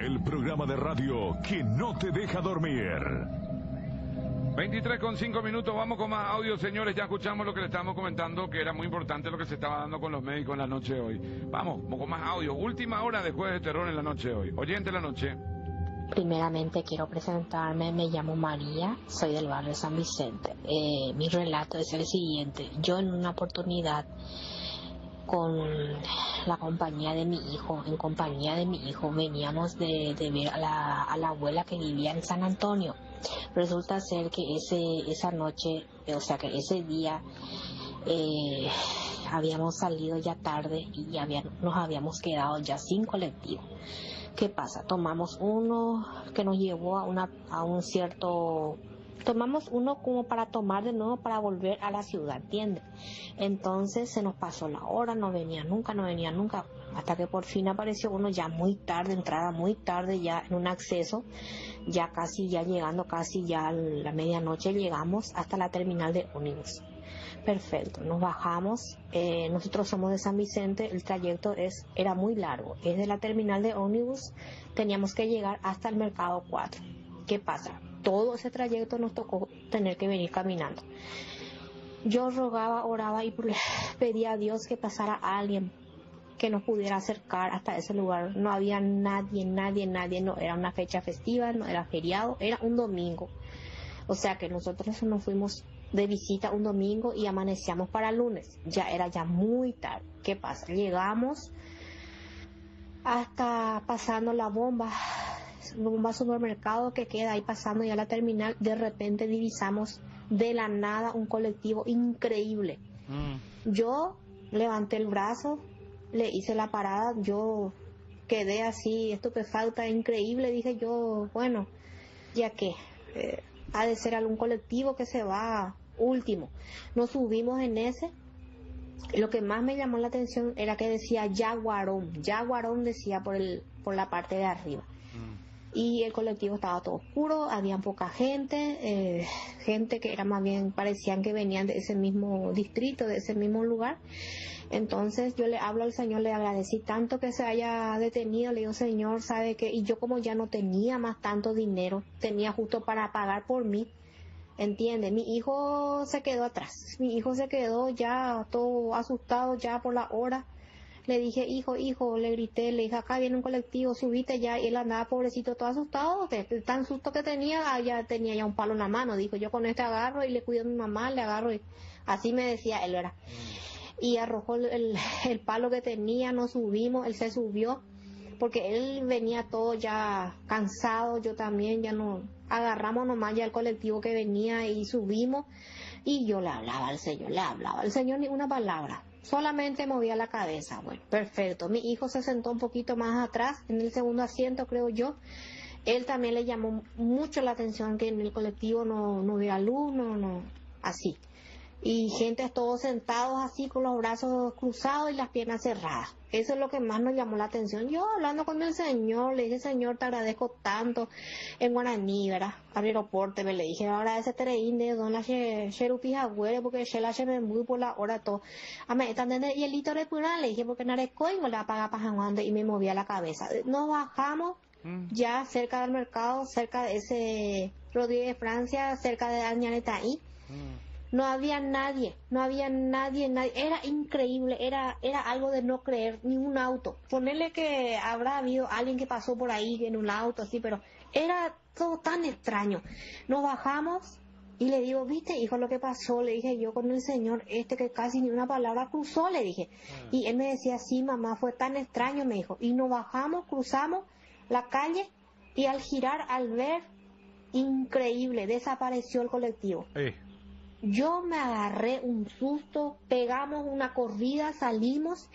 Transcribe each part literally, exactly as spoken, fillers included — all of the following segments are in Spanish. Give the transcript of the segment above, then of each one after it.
el programa de radio que no te deja dormir. veintitrés con cinco minutos, vamos con más audio, señores. Ya escuchamos lo que le estábamos comentando, que era muy importante lo que se estaba dando con los médicos en la noche de hoy. Vamos, con más audio. Última hora de Jueves de Terror en la noche de hoy. Oyente de la noche. Primeramente quiero presentarme, me llamo María, soy del barrio San Vicente. Eh, mi relato es el siguiente. Yo en una oportunidad, con la compañía de mi hijo, en compañía de mi hijo, veníamos de, de ver a la, a la abuela que vivía en San Antonio. Resulta ser que ese esa noche, o sea que ese día, eh, habíamos salido ya tarde y había, nos habíamos quedado ya sin colectivo. ¿Qué pasa? Tomamos uno que nos llevó a, una, a un cierto... Tomamos uno como para tomar de nuevo para volver a la ciudad, ¿entiendes? Entonces se nos pasó la hora, no venía nunca, no venía nunca, hasta que por fin apareció uno ya muy tarde, entrada muy tarde ya en un acceso, ya casi, ya llegando casi ya a la medianoche llegamos hasta la terminal de ómnibus. Perfecto, nos bajamos, eh, nosotros somos de San Vicente, el trayecto es era muy largo, es de la terminal de ómnibus, teníamos que llegar hasta el Mercado cuatro. ¿Qué pasa? Todo ese trayecto nos tocó tener que venir caminando. Yo rogaba, oraba y pedía a Dios que pasara a alguien que nos pudiera acercar hasta ese lugar. No había nadie, nadie, nadie, no era una fecha festiva, no era feriado, era un domingo. O sea que nosotros nos fuimos de visita un domingo y amanecíamos para el lunes. Ya era ya muy tarde. ¿Qué pasa? Llegamos hasta pasando la bomba, bomba supermercado que queda ahí pasando ya la terminal. De repente divisamos de la nada un colectivo increíble. Mm. Yo levanté el brazo, le hice la parada, yo quedé así estupefacta, increíble. Dije yo, bueno, ya que eh, ha de ser algún colectivo que se va último. Nos subimos en ese. Lo que más me llamó la atención era que decía Yaguarón, Yaguarón decía por el por la parte de arriba. Mm. Y el colectivo estaba todo oscuro, había poca gente, eh, gente que era más bien, parecían que venían de ese mismo distrito, de ese mismo lugar. Entonces yo le hablo al Señor, le agradecí tanto que se haya detenido, le digo, Señor, ¿sabe qué? Y yo como ya no tenía más tanto dinero, tenía justo para pagar por mí, ¿entiende? Mi hijo se quedó atrás, mi hijo se quedó ya todo asustado ya por la hora. Le dije, hijo, hijo, le grité, le dije, acá viene un colectivo, subite ya. Y él andaba pobrecito, todo asustado, que tan susto que tenía, ya tenía ya un palo en la mano. Dijo, yo con este agarro y le cuido a mi mamá, le agarro y así me decía él, ¿verdad? Mm. Y arrojó el, el palo que tenía, nos subimos, él se subió, porque él venía todo ya cansado, yo también, ya no, agarramos nomás ya el colectivo que venía y subimos. Y yo le hablaba al Señor, le hablaba al Señor ni una palabra. Solamente movía la cabeza. Bueno, perfecto. Mi hijo se sentó un poquito más atrás, en el segundo asiento, creo yo. Él también le llamó mucho la atención que en el colectivo no, no había luz, no, no, así. Y gente todos sentados así con los brazos cruzados y las piernas cerradas. Eso es lo que más nos llamó la atención. Yo hablando con el Señor, le dije, Señor, te agradezco tanto en guaraní, ¿verdad? Al aeropuerto, me le dije, ahora ese treín de don la xerupijagüere, porque se la me muy por la hora todo. A mí, también y el hito de pura, le dije, porque no eres coin, me la paga pajanguando y me movía la cabeza. Nos bajamos mm. ya cerca del mercado, cerca de ese Rodríguez de Francia, cerca de Añanetaí. Mm. No había nadie, no había nadie, nadie, era increíble, era era algo de no creer, ni un auto. Ponerle que habrá habido alguien que pasó por ahí en un auto, así, pero era todo tan extraño. Nos bajamos y le digo, ¿viste, hijo, lo que pasó? Le dije yo con el Señor, este que casi ni una palabra cruzó, le dije. Ah. Y él me decía, sí, mamá, fue tan extraño, me dijo. Y nos bajamos, cruzamos la calle y al girar, al ver, increíble, desapareció el colectivo. Eh. Yo me agarré un susto, pegamos una corrida, salimos,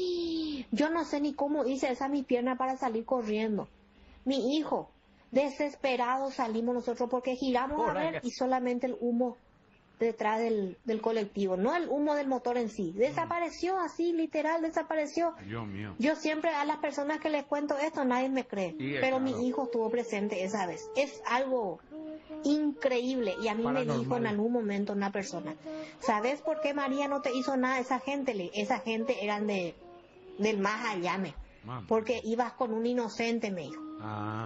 ¡y! Yo no sé ni cómo hice esa mi pierna para salir corriendo. Mi hijo, desesperado salimos nosotros porque giramos Por a ver y solamente el humo detrás del, del colectivo, no el humo del motor en sí. Desapareció así, literal, desapareció. Dios mío. Yo siempre a las personas que les cuento esto, nadie me cree, sí, pero claro. Mi hijo estuvo presente esa vez. Es algo increíble. Y a mí Paranormal. Me dijo en algún momento una persona, ¿sabes por qué María no te hizo nada? Esa gente, esa gente eran de del más allá, me. Mamá. porque ibas con un inocente, me dijo. Ah.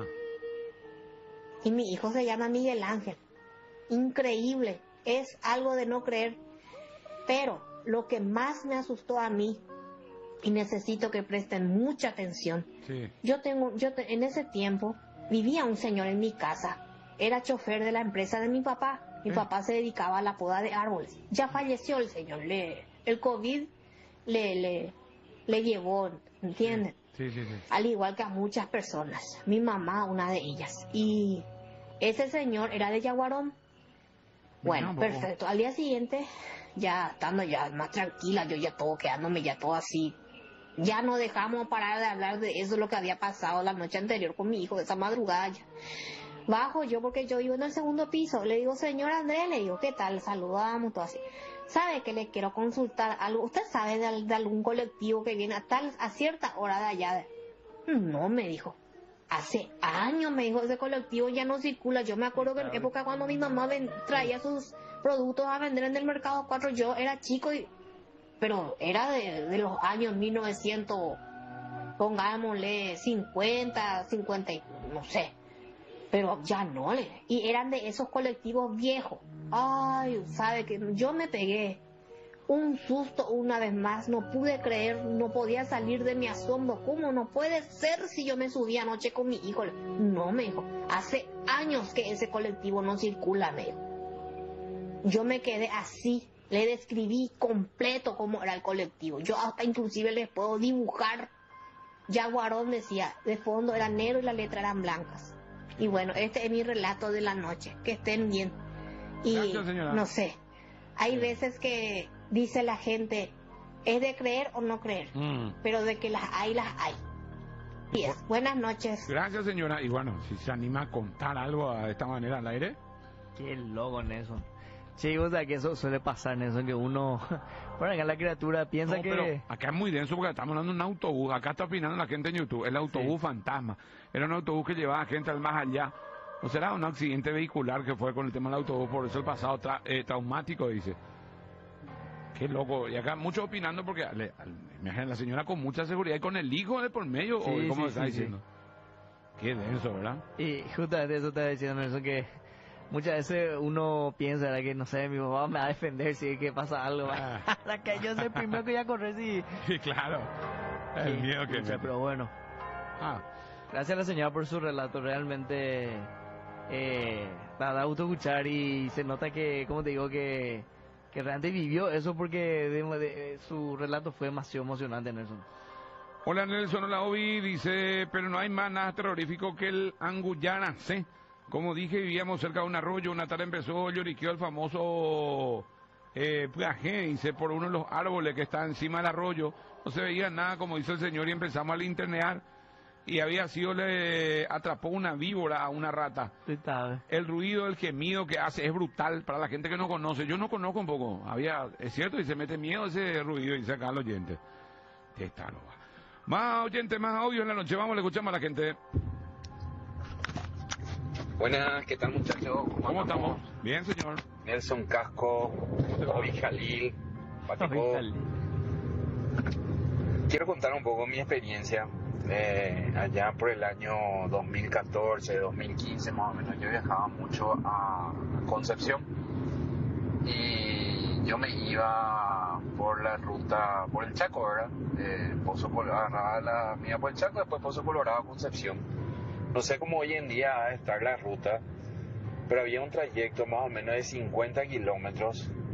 Y mi hijo se llama Miguel Ángel. Increíble, es algo de no creer. Pero lo que más me asustó a mí, y necesito que presten mucha atención, Sí. yo tengo, yo te- en ese tiempo vivía un señor en mi casa, era chofer de la empresa de mi papá. Mi ¿Eh? papá se dedicaba a la poda de árboles. Ya falleció el señor, le, el COVID le, le, le llevó, ¿entienden? Sí, sí, sí. Al igual que a muchas personas, mi mamá una de ellas. Y ese señor era de Yaguarón. Bueno, Mira, bobo. perfecto. Al día siguiente, ya estando ya más tranquila, yo ya todo quedándome ya todo así. Ya no dejamos parar de hablar de eso, lo que había pasado la noche anterior con mi hijo, esa madrugada ya. Bajo yo porque yo vivo en el segundo piso. Le digo, señor Andrés, le digo, ¿qué tal? Saludamos, todo así. ¿Sabe que le quiero consultar algo? ¿Usted sabe de, al- de algún colectivo que viene a tal, a cierta hora de allá? No, me dijo. Hace años, me dijo, ese colectivo ya no circula. Yo me acuerdo que en época cuando mi mamá ven- traía sus productos a vender en el mercado cuatro, yo era chico, y, pero era de, de los años mil novecientos, pongámosle cincuenta, cincuenta, y no sé. Pero ya no, le. Y eran de esos colectivos viejos. Ay, sabe que yo me pegué un susto una vez más, no pude creer, no podía salir de mi asombro. ¿Cómo no puede ser si yo me subí anoche con mi hijo? No, me dijo, hace años que ese colectivo no circula, me dijo. Yo me quedé así, le describí completo cómo era el colectivo. Yo hasta inclusive les puedo dibujar. Yaguarón decía, de fondo era negro y las letras eran blancas. Y bueno, este es mi relato de la noche. Que estén bien. Y Gracias, señora. no sé, hay veces que dice la gente, es de creer o no creer, Mm. pero de que las hay, las hay. Y es. Buenas noches. Gracias, señora. Y bueno, si se anima a contar algo de esta manera al aire. Qué loco, Nelson. Sí, o sea que eso suele pasar, Nelson, que uno, bueno, acá la criatura piensa No, que... pero acá es muy denso porque estamos hablando de un autobús. Acá está opinando la gente en YouTube. El autobús fantasma. Era un autobús que llevaba gente al más allá. ¿O será un accidente vehicular que fue con el tema del autobús? Por eso el pasado tra- eh, traumático, dice. Qué loco. Y acá muchos opinando porque le, al- imagínate, la señora con mucha seguridad y con el hijo de por medio. Sí, ¿O cómo sí, está sí, diciendo? Qué denso, ¿verdad? Y justamente eso estaba diciendo, Nelson, que muchas veces uno piensa, ¿verdad? Que no sé, mi papá me va a defender si es que pasa algo. Ah. La que yo soy el primero que voy a correr si... Sí, claro. El Sí, miedo que... pucha, pero bueno, Ah, gracias a la señora por su relato, realmente eh, da, da gusto escuchar y se nota que, como te digo, que, que realmente vivió eso porque de- de- su relato fue demasiado emocionante, Nelson. hola Nelson, hola Obi, dice, pero no hay más nada terrorífico que el Anguyana, ¿sí? Como dije, vivíamos cerca de un arroyo, una tarde empezó, lloriqueó el famoso eh, Piaje, dice, por uno de los árboles que está encima del arroyo, no se veía nada, como dice el señor, y empezamos a linternear, y había sido, le atrapó una víbora a una rata. Está- El ruido, el gemido que hace es brutal para la gente que no conoce. Yo no conozco un poco. Había, es cierto, y se mete miedo ese ruido y saca al oyente. Está no va. Más oyente, más audio en la noche. Vamos, le escuchamos a la gente. Buenas, ¿qué tal muchachos? ¿Cómo estamos? Bien, señor. Nelson Casco, Obi Jalil, Patico. Quiero contar un poco mi experiencia. Eh, allá por el año dos mil catorce, dos mil quince más o menos, yo viajaba mucho a Concepción y yo me iba por la ruta, por el Chaco, ¿verdad? Eh, Pozo Colorado, agarraba la mía por el Chaco, después Pozo Colorado, Concepción. No sé cómo hoy en día va a estar la ruta, pero había un trayecto más o menos de cincuenta kilómetros